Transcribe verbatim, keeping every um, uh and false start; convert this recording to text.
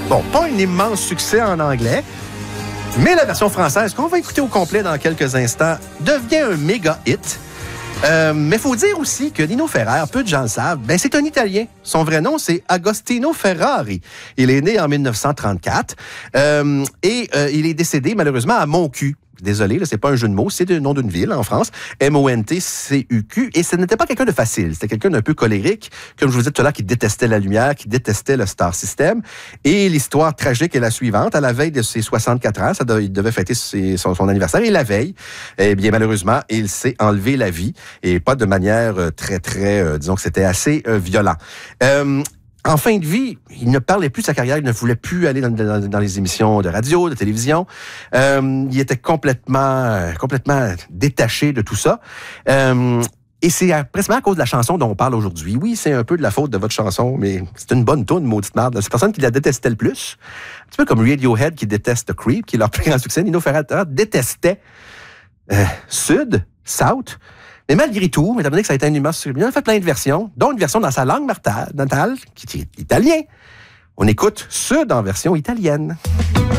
Bon, pas un immense succès en anglais, mais la version française, qu'on va écouter au complet dans quelques instants, devient un méga hit. Euh, mais il faut dire aussi que Nino Ferrer, peu de gens le savent, ben c'est un Italien. Son vrai nom, c'est Agostino Ferrari. Il est né en dix-neuf cent trente-quatre euh, et euh, il est décédé malheureusement à Montcuq. Désolé, là, c'est pas un jeu de mots, c'est le nom d'une ville en France, M O N T C U Q, et ce n'était pas quelqu'un de facile, c'était quelqu'un d'un peu colérique, comme je vous disais tout à l'heure, qui détestait la lumière, qui détestait le Star System, et l'histoire tragique est la suivante, à la veille de ses soixante-quatre ans, ça de, il devait fêter ses, son, son anniversaire, et la veille, eh bien malheureusement, il s'est enlevé la vie, et pas de manière très, très, euh, disons que c'était assez euh, violent. Euh, En fin de vie, il ne parlait plus de sa carrière, il ne voulait plus aller dans, dans, dans les émissions de radio, de télévision. Euh, il était complètement, euh, complètement détaché de tout ça. Euh, et c'est presque à cause de la chanson dont on parle aujourd'hui. Oui, c'est un peu de la faute de votre chanson, mais c'est une bonne toune, maudite merde. C'est personne qui la détestait le plus. Un petit peu comme Radiohead qui déteste Creep, qui est leur plus grand succès. Nino Ferrer détestait euh, Sud, South. Mais malgré tout, étant donné que ça a été un immense succès, il a fait plein de versions, dont une version dans sa langue natale, qui est italien. On écoute Sud en version italienne.